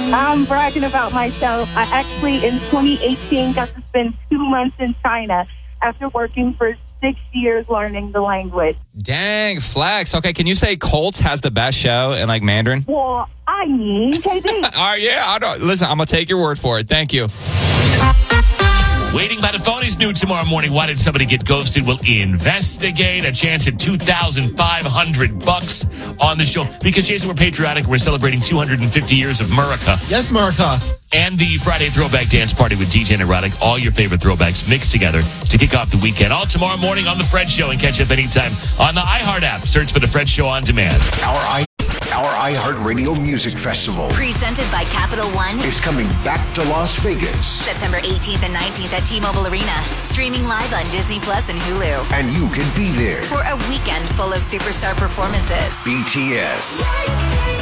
I'm bragging about myself. I actually, in 2018, got to spend 2 months in China after working for 6 years learning the language. Dang, flex. Okay, can you say Colts has the best show in like Mandarin? Well, I mean, KD. All right, yeah, I don't. Listen, I'm gonna take your word for it. Thank you. Waiting by the phone is new tomorrow morning. Why did somebody get ghosted? We'll investigate. A chance at $2,500 on the show. Because, Jason, we're patriotic. We're celebrating 250 years of America. Yes, America. And the Friday Throwback Dance Party with DJ and Erotic. All your favorite throwbacks mixed together to kick off the weekend. All tomorrow morning on The Fred Show. And catch up anytime on the iHeart app. Search for The Fred Show on demand. Our iHeartRadio Music Festival Presented by Capital One is coming back to Las Vegas. September 18th and 19th at T-Mobile Arena. Streaming live on Disney Plus and Hulu. And you can be there. For a weekend full of superstar performances. BTS.